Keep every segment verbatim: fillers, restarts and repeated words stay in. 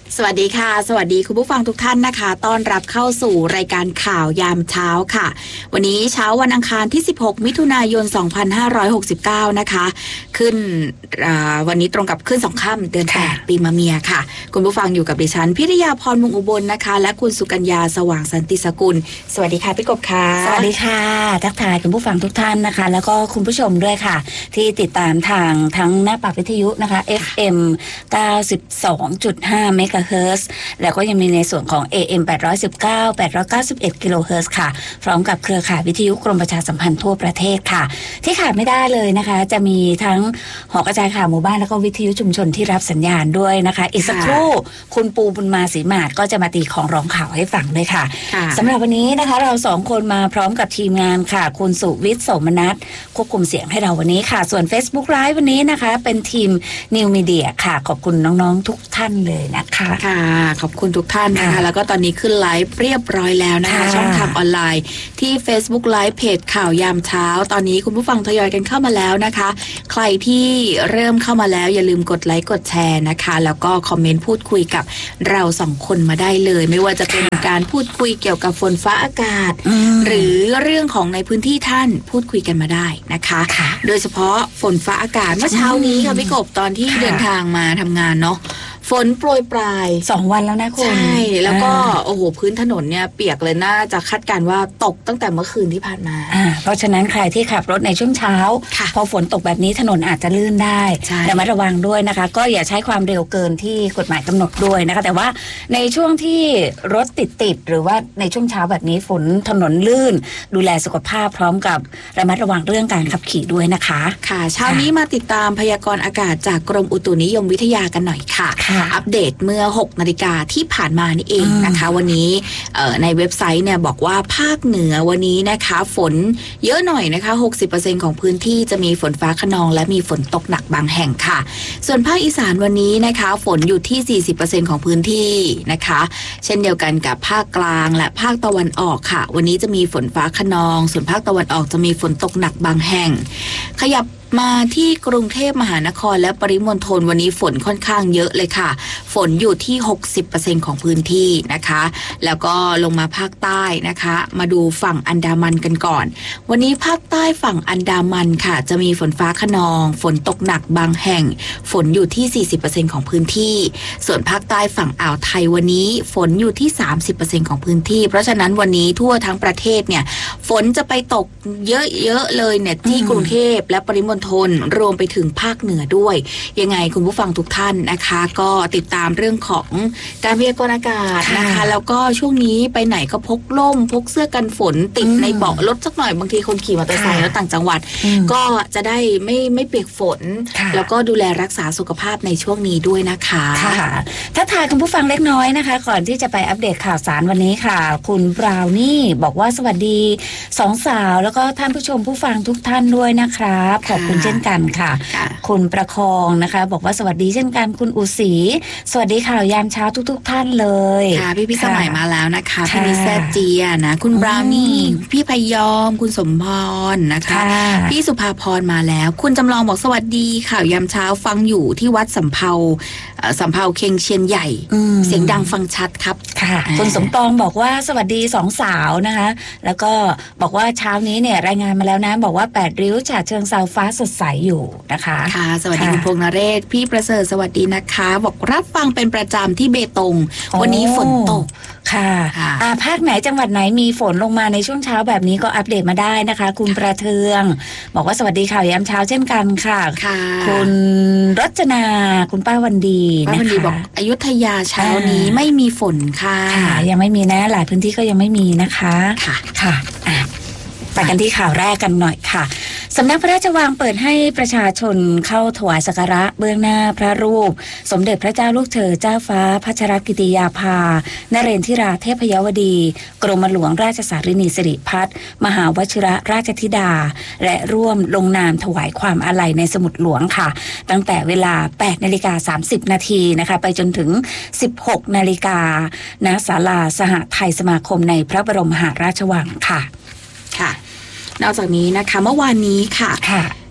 สวัสดีค่ะสวัสดีคุณผู้ฟังทุกท่านนะคะต้อนรับเข้าสู่รายการข่าวยามเช้าค่ะวันนี้เช้าวันอังคารที่สิบหกมิถุนายนสองพันห้าร้อยหกสิบเก้านะคะขึ้นวันนี้ตรงกับขึ้นสองค่ำเดือนแปดปีมะเมียค่ะคุณผู้ฟังอยู่กับดิฉันพิริยาพรมุงอุบลนะคะและคุณสุกัญญาสว่างสันติสกุลสวัสดีค่ะพี่กบค่ะสวัสดีค่ะทักทายคุณผู้ฟังทุกท่านนะคะแล้วก็คุณผู้ชมด้วยค่ะที่ติดตามทางทั้งหน้าปรับวิทยุนะคะ เอฟ เอ็ม เก้าสิบสองจุดห้า เมกะเฮิรตซ์แล้วก็ยังมีในส่วนของ เอ เอ็ม แปดร้อยสิบเก้า แปดร้อยเก้าสิบเอ็ด กิโลเฮิรตซ์ค่ะพร้อมกับเครือข่ายวิทยุกรมประชาสัมพันธ์ทั่วประเทศค่ะที่ขาดไม่ได้เลยนะคะจะมีทั้งหอกระจายข่าวหมู่บ้านแล้วก็วิทยุชุมชนที่รับสัญญาณด้วยนะคะอีกสักครู่คุณปูบุญมาศรีมาศก็จะมาตีของร้องข่าวให้ฟังด้วยค่ะสำหรับวันนี้นะคะเราสองคนมาพร้อมกับทีมงานค่ะคุณสุวิทย์โสมนัสควบคุมเสียงให้เราวันนี้ค่ะส่วน Facebook Live วันนี้นะคะเป็นทีม New Media ค่ะขอบคุณน้องๆทุกท่านเลยนะคะค่ะขอบคุณทุกท่านนะคะแล้วก็ตอนนี้ขึ้นไลฟ์เรียบร้อยแล้วนะคะช่องทางออนไลน์ที่ Facebook Live เพจข่าวยามเช้าตอนนี้คุณผู้ฟังทยอยกันเข้ามาแล้วนะคะใครที่เริ่มเข้ามาแล้วอย่าลืมกดไลค์กดแชร์นะคะแล้วก็คอมเมนต์พูดคุยกับเราสองคนมาได้เลยไม่ว่าจะเป็นการพูดคุยเกี่ยวกับฝนฟ้าอากาศหรือเรื่องของในพื้นที่ท่านพูดคุยกันมาได้นะคะโดยเฉพาะฝนฟ้าอากาศเมื่อเช้านี้ค่ะพี่กบตอนที่เดินทางมาทำงานเนาะฝนโปรยปลายสองวันแล้วนะคุณใช่แล้วก็โอ้โหพื้นถนนเนี่ยเปียกเลยน่าจะคาดการณ์ว่าตกตั้งแต่เมื่อคืนที่ผ่านมาเพราะฉะนั้นใครที่ขับรถในช่วงเช้าพอฝนตกแบบนี้ถนนอาจจะลื่นได้ระมัดระวังด้วยนะคะก็อย่าใช้ความเร็วเกินที่กฎหมายกำหนดด้วยนะคะแต่ว่าในช่วงที่รถติดติดหรือว่าในช่วงเช้าแบบนี้ฝนถนนลื่นดูแลสุขภาพพร้อมกับระมัดระวังเรื่องการขับขี่ด้วยนะคะค่ะเช้านี้มาติดตามพยากรณ์อากาศจากกรมอุตุนิยมวิทยากันหน่อยค่ะอัปเดตเมื่อหกนาฬิกาที่ผ่านมานี่เองนะคะวันนี้ในเว็บไซต์เนี่ยบอกว่าภาคเหนือวันนี้นะคะฝนเยอะหน่อยนะคะ หกสิบเปอร์เซ็นต์ ของพื้นที่จะมีฝนฟ้าคะนองและมีฝนตกหนักบางแห่งค่ะส่วนภาคอีสานวันนี้นะคะฝนอยู่ที่ สี่สิบเปอร์เซ็นต์ ของพื้นที่นะคะเช่นเดียวกันกับภาคกลางและภาคตะวันออกค่ะวันนี้จะมีฝนฟ้าคะนองส่วนภาคตะวันออกจะมีฝนตกหนักบางแห่งขยับมาที่กรุงเทพมหานครและปริมณฑลวันนี้ฝนค่อนข้างเยอะเลยค่ะฝนอยู่ที่ หกสิบเปอร์เซ็นต์ ของพื้นที่นะคะแล้วก็ลงมาภาคใต้นะคะมาดูฝั่งอันดามันกันก่อนวันนี้ภาคใต้ฝั่งอันดามันค่ะจะมีฝนฟ้าคะนองฝนตกหนักบางแห่งฝนอยู่ที่ สี่สิบเปอร์เซ็นต์ ของพื้นที่ส่วนภาคใต้ฝั่งอ่าวไทยวันนี้ฝนอยู่ที่ สามสิบเปอร์เซ็นต์ ของพื้นที่เพราะฉะนั้นวันนี้ทั่วทั้งประเทศเนี่ยฝนจะไปตกเยอะๆเลยเนี่ยที่กรุงเทพและปริมณฑลรวมไปถึงภาคเหนือด้วยยังไงคุณผู้ฟังทุกท่านนะคะก็ติดตามเรื่องของการพยากรณ์อากาศนะคะแล้วก็ช่วงนี้ไปไหนก็พกร่มพกเสื้อกันฝนติดในเบาะรถสักหน่อยบางทีคนขี่มอเตอร์ไซค์แล้วต่างจังหวัดก็จะได้ไม่ไม่เปียกฝนแล้วก็ดูแลรักษาสุขภาพในช่วงนี้ด้วยนะคะถ้าทายคุณผู้ฟังเล็กน้อยนะคะก่อนที่จะไปอัปเดตข่าวสารวันนี้ค่ะคุณบราวนี่บอกว่าสวัสดีสองสาวแล้วก็ท่านผู้ชมผู้ฟังทุกท่านด้วยนะครับขอบคุณเช่นกันค่ะคุณประคองนะคะบอกว่าสวัสดีเช่นกันคุณอุศรีสวัสดีข่าวยามเช้าทุกๆท่านเลยค่ะพี่พี่สมัยมาแล้วนะคะพี่นิแซเจียนะคุณบราวนี่พี่พยอมคุณสมพรนะคะพี่สุภาพรมาแล้วคุณจำลองบอกสวัสดีข่าวยามเช้าฟังอยู่ที่วัดสำเภาสำเภาเคียงเชียนใหญ่เสียงดังฟังชัดครับค่ะคุณสมปองบอกว่าสวัสดีสองสาวนะคะแล้วก็บอกว่าเช้านี้เนี่ยรายงานมาแล้วนะบอกว่าแปดริ้วฉะเชิงเทราฟ้าสดใสอยู่นะคะค่ะสวัสดีคุณพงษ์นเรศพี่ประเสริฐสวัสดีนะคะบอกรับฟังเป็นประจำที่เบตงวันนี้ฝนตกค่ะอ่าภาคไหนจังหวัดไหนมีฝนลงมาในช่วงเช้าแบบนี้ก็อัปเดตมาได้นะคะคุณประเทืองบอกว่าสวัสดีข่าวยามเช้าเช่นกันค่ะคุณรจนาคุณป้าวันดีป้าวันดีบอกอยุธยาเช้านี้ไม่มีฝนค่ะยังไม่มีนะหลายพื้นที่ก็ยังไม่มีนะคะค่ะค่ะไปกันที่ข่าวแรกกันหน่อยค่ะสำนักพระราชวังเปิดให้ประชาชนเข้าถวายสักการะเบื้องหน้าพระรูปสมเด็จพระเจ้าลูกเธอเจ้าฟ้าพัชรกิติยาภานเรนทิราเทพยวดีกรมหลวงราชสารินีสิริพัฒน์มหาวชิรราชธิดาและร่วมลงนามถวายความอาลัยในสมุดหลวงค่ะตั้งแต่เวลา แปดนาฬิกาสามสิบนาทีนะคะไปจนถึง สิบหกนาฬิกาณศาลาสหไทยสมาคมในพระบรมมหาราชวังค่ะค่ะนอกจากนี้นะคะเมื่อวานนี้ค่ะ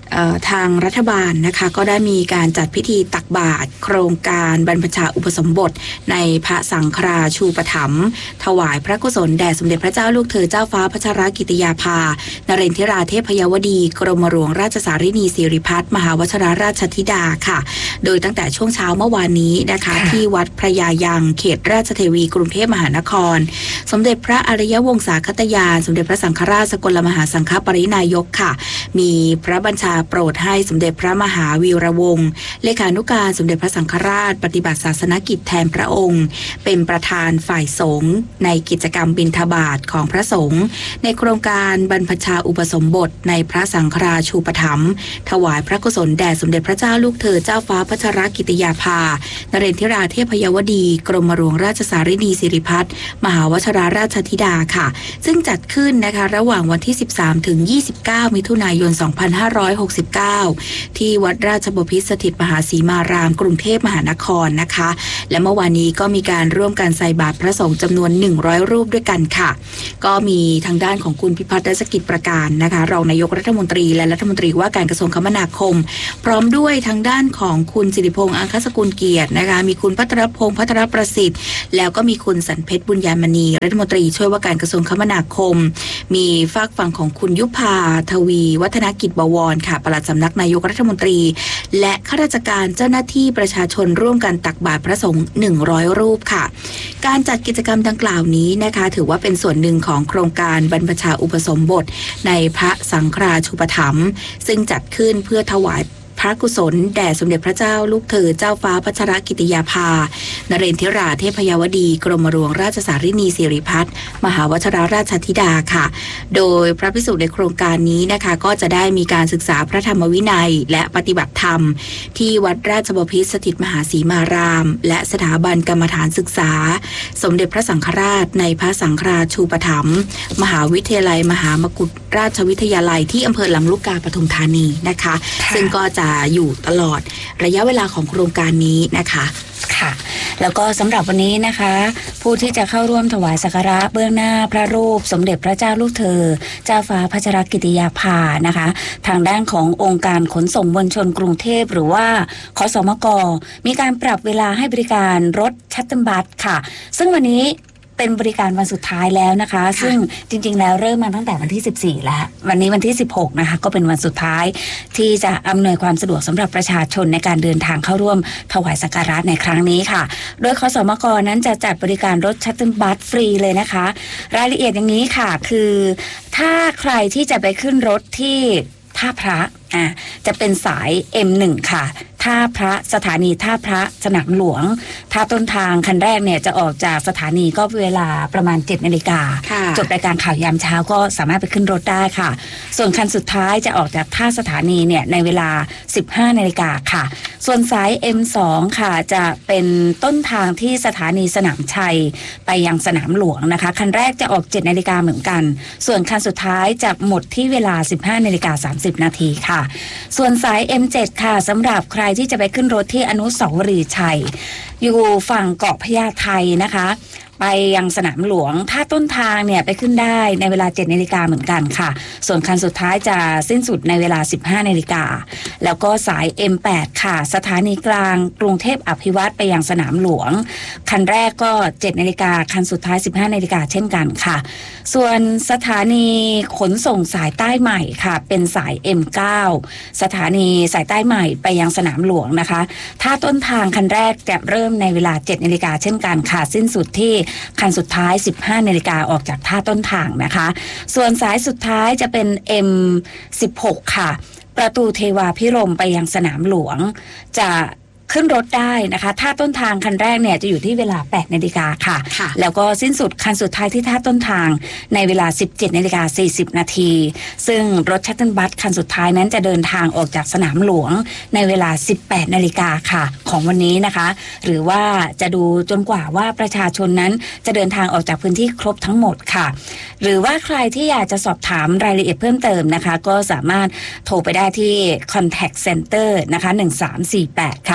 ทางรัฐบาลนะคะก็ได้มีการจัดพิธีตักบาตรโครงการบรรพชาอุปสมบทในพระสังฆราชูปถัมภ์ถวายพระกุศลแด่สมเด็จพระเจ้าลูกเธอเจ้าฟ้าพัชรกิติยาภานเรนทิราเทพยวดีกรมหลวงราชสารินีสิริพัฒน์มหาวชิรราชธิดาค่ะโดยตั้งแต่ช่วงเช้าเมื่อวานนี้นะคะที่วัดพระยายังเขตราชเทวีกรุงเทพมหานครสมเด็จพระอริยวงศาคตยานสมเด็จพระสังฆราชสกลมหาสังฆปรินายกค่ะมีพระบัญชาโปรดให้สมเด็จพระมหาวีระวงศ์เลขานุการสมเด็จพระสังฆราชปฏิบัติศาสนกิจแทนพระองค์เป็นประธานฝ่ายสงฆ์ในกิจกรรมบิณฑบาตของพระสงฆ์ในโครงการบรรพชาอุปสมบทในพระสังฆราชูปถัมภ์ถวายพระกุศลแด่สมเด็จพระเจ้าลูกเธอเจ้าฟ้าพัชรกิติยาภานเรนทิราเทพยวดีกรมหลวงราชสารินีสิริพัฒน์มหาวชิรราชธิดาค่ะซึ่งจัดขึ้นนะคะระหว่างวันที่สิบสามถึงยี่สิบเก้ามิถุนายนสองพันห้าร้อยหกสิบเก้าที่วัดราชบพิตรสถิตมหาสีมารามกรุงเทพมหานครนะคะและเมื่อวานนี้ก็มีการร่วมกันใส่บาตรพระสงฆ์จำนวนหนึ่งร้อยรูปด้วยกันค่ะก็มีทางด้านของคุณพิพัฒน์รัชกิจประการนะคะรองนายกรัฐมนตรีและรัฐมนตรีว่าการกระทรวงคมนาคมพร้อมด้วยทางด้านของคุณสิริพงษ์อังคสกุลเกียรตินะคะมีคุณภัทรพงษ์ภัทรประสิทธิ์แล้วก็มีคุณสันเพชรบุญญามณีรัฐมนตรีช่วยว่าการกระทรวงคมนาคมมีฝากฝั่งของคุณยุพาทวีวัฒนกิจบวรค่ะปลัดสำนักนายกรัฐมนตรีและข้าราชการเจ้าหน้าที่ประชาชนร่วมกันตักบาตรพระสงฆ์หนึ่งร้อยรูปค่ะการจัดกิจกรรมดังกล่าวนี้นะคะถือว่าเป็นส่วนหนึ่งของโครงการบรรพชาอุปสมบทในพระสังฆราชูปถัมภ์ซึ่งจัดขึ้นเพื่อถวายพระกุศลแด่สมเด็จพระเจ้าลูกเธอเจ้าฟ้าพัชรกิติยาภานเรนทิราเทพยวดีกรมหลวงราชสารินีสิริพัฒน์มหาวชิรราชธิดาค่ะโดยพระภิกษุในโครงการนี้นะคะก็จะได้มีการศึกษาพระธรรมวินัยและปฏิบัติธรรมที่วัดราชบพิตรสถิตมหาสีมารามและสถาบันกรรมฐานศึกษาสมเด็จพระสังฆราชในพระสังฆราชูปถัมภ์มหาวิทยาลัยมหามกุฏราชวิทยาลัยที่อำเภอลำลูกกาปทุมธานีนะคะซึ่งก็จะอยู่ตลอดระยะเวลาของโครงการนี้นะคะค่ะแล้วก็สำหรับวันนี้นะคะผู้ที่จะเข้าร่วมถวายสักการะเบื้องหน้าพระรูปสมเด็จพระเจ้าลูกเธอเจ้าฟ้าพัชรกิติยาภานะคะทางด้านขององค์การขนส่งมวลชนกรุงเทพหรือว่าขสมกมีการปรับเวลาให้บริการรถชัตเติลบัสค่ะซึ่งวันนี้เป็นบริการวันสุดท้ายแล้วนะคะซึ่งจริงๆแล้วเริ่มมาตั้งแต่วันที่สิบสี่แล้ววันนี้วันที่สิบหกนะคะก็เป็นวันสุดท้ายที่จะอำนวยความสะดวกสำหรับประชาชนในการเดินทางเข้าร่วมถวายสักการะในครั้งนี้ค่ะโดยขสมกนั้นจะจัดบริการรถชัตเติลบัสฟรีเลยนะคะรายละเอียดอย่างนี้ค่ะคือถ้าใครที่จะไปขึ้นรถที่ท่าพระอ่ะจะเป็นสาย เอ็ม หนึ่ง ค่ะท่าพระสถานีท่าพระสนามหลวงท่าต้นทางคันแรกเนี่ยจะออกจากสถานีก็เวลาประมาณเจ็ดนาฬิกาจบรายการข่าวยามเช้าก็สามารถไปขึ้นรถได้ค่ะส่วนคันสุดท้ายจะออกจากท่าสถานีเนี่ยในเวลาสิบห้านาฬิกาค่ะส่วนสาย เอ็ม สอง ค่ะจะเป็นต้นทางที่สถานีสนามชัยไปยังสนามหลวงนะคะคันแรกจะออกเจ็ดนาฬิกาเหมือนกันส่วนคันสุดท้ายจะหมดที่เวลาสิบห้านาฬิกาสามสิบนาทีค่ะส่วนสาย เอ็ม เจ็ด ค่ะสำหรับใครที่จะไปขึ้นรถที่อนุสาวรีย์ชัยอยู่ฝั่งเกาะพญาไทนะคะไปยังสนามหลวงถ้าต้นทางเนี่ยไปขึ้นได้ในเวลาเจ็ดนาฬิกาเหมือนกันค่ะส่วนคันสุดท้ายจะสิ้นสุดในเวลาสิบห้านาฬิกาแล้วก็สาย เอ็ม แปด ค่ะสถานีกลางกรุงเทพอภิวัตรไปยังสนามหลวงคันแรกก็เจ็ดนาฬิกาคันสุดท้ายสิบห้านาฬิกาเช่นกันค่ะส่วนสถานีขนส่งสายใต้ใหม่ค่ะเป็นสาย เอ็ม เก้า สถานีสายใต้ใหม่ไปยังสนามหลวงนะคะถ้าต้นทางคันแรกจะเริ่มในเวลาเจ็ดนาฬิกาเช่นกันค่ะสิ้นสุดที่คันสุดท้ายสิบห้านาฬิกาออกจากท่าต้นทางนะคะส่วนสายสุดท้ายจะเป็น เอ็ม สิบหก ค่ะประตูเทวาพิรมย์ไปยังสนามหลวงจะขึ้นรถได้นะคะท่าต้นทางคันแรกเนี่ยจะอยู่ที่เวลาแปดนาฬิกาค่ะแล้วก็สิ้นสุดคันสุดท้ายที่ท่าต้นทางในเวลาสิบเจ็ดนาฬิกาสี่สิบนาทีซึ่งรถชัตเติลบัสคันสุดท้ายนั้นจะเดินทางออกจากสนามหลวงในเวลาสิบแปดนาฬิกาค่ะของวันนี้นะคะหรือว่าจะดูจนกว่าว่าประชาชนนั้นจะเดินทางออกจากพื้นที่ครบทั้งหมดค่ะหรือว่าใครที่อยากจะสอบถามรายละเอียดเพิ่มเติมนะคะก็สามารถโทรไปได้ที่ Contact Center นะคะหนึ่งสามสี่แปดค่ะ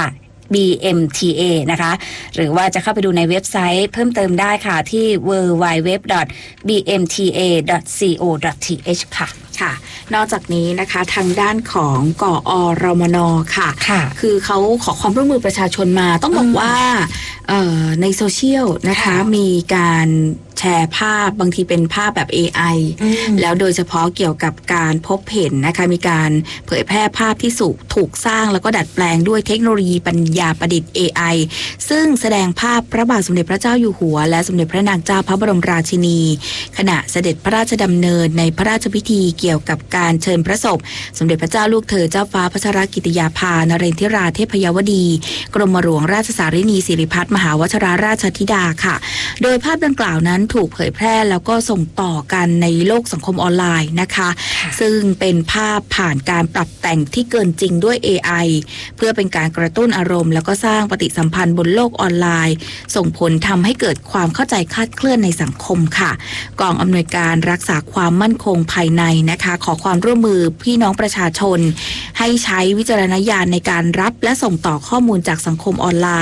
บี เอ็ม ที เอ นะคะหรือว่าจะเข้าไปดูในเว็บไซต์เพิ่มเติมได้ค่ะที่ ดับเบิลยู ดับเบิลยู ดับเบิลยู ดอท บี เอ็ม ที เอ ดอท ซี โอ ดอท ที เอช ค่ะค่ะนอกจากนี้นะคะทางด้านของกอรมนค่ะค่ะคือเขาขอความร่วมมือประชาชนมาต้องบอกว่าในโซเชียลนะคะมีการแชร์ภาพบางทีเป็นภาพแบบ เอ ไอ แล้วโดยเฉพาะเกี่ยวกับการพบเห็นนะคะมีการเผยแพร่ภาพที่สุถูกสร้างแล้วก็ดัดแปลงด้วยเทคโนโลยีปัญญาประดิษฐ์ เอ ไอ ซึ่งแสดงภาพพระบาทสมเด็จพระเจ้าอยู่หัวและสมเด็จพระนางเจ้าพระบรมราชินีขณะเสด็จพระราชดำเนินในพระราชพิธีเกี่ยวกับการเชิญพระศพสมเด็จพระเจ้าลูกเธอเจ้าฟ้าพัชรกิติยาภานเรนทิราเทพยวดีกรมหลวงราชสารินีสิริพัฒน์มหาวชราราชธิดาค่ะโดยภาพดังกล่าวนั้นถูกเผยแพร่แล้วก็ส่งต่อกันในโลกสังคมออนไลน์นะคะซึ่งเป็นภาพผ่านการปรับแต่งที่เกินจริงด้วย เอ ไอ เพื่อเป็นการกระตุ้นอารมณ์แล้วก็สร้างปฏิสัมพันธ์บนโลกออนไลน์ส่งผลทำให้เกิดความเข้าใจคลาดเคลื่อนในสังคมค่ะกองอำนวยการรักษาความมั่นคงภายในนะคะขอความร่วมมือพี่น้องประชาชนให้ใช้วิจารณญาณในการรับและส่งต่อข้อมูลจากสังคมออนไลน์